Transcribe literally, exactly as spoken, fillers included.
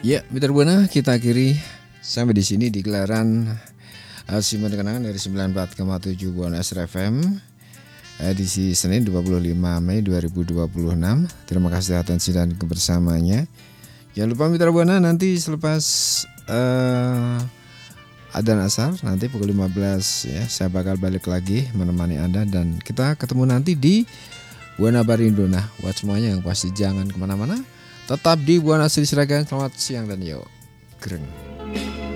Ya, Mitra Buana kita akhiri sampai di sini di gelaran uh, Simak Kenangan dari sembilan puluh empat koma tujuh Buana Astra F M edisi Senin dua puluh lima Mei dua ribu dua puluh enam. Terima kasih atas dan kebersamaannya. Jangan lupa Mitra Buana nanti selepas uh, adzan asar nanti pukul lima belas ya saya bakal balik lagi menemani Anda dan kita ketemu nanti di Buana Barindo. Nah, buat semuanya yang pasti jangan kemana-mana. Tetap di Buana Asri Sragen. Selamat siang dan yuk, greng.